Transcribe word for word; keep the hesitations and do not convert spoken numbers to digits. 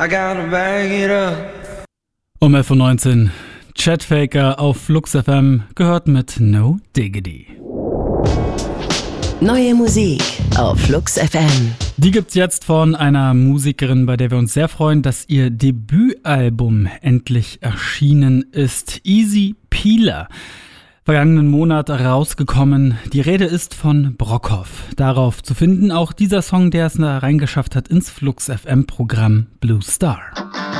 I gotta bag it up. Um elf Uhr neunzehn, Chatfaker auf Flux F M, gehört mit No Diggity. Neue Musik auf Flux F M. Die gibt's jetzt von einer Musikerin, bei der wir uns sehr freuen, dass ihr Debütalbum endlich erschienen ist. Easy Peeler. Vergangenen Monat rausgekommen. Die Rede ist von Brockhoff. Darauf zu finden auch dieser Song, der es da reingeschafft hat ins Flux F M Programm Blue Star.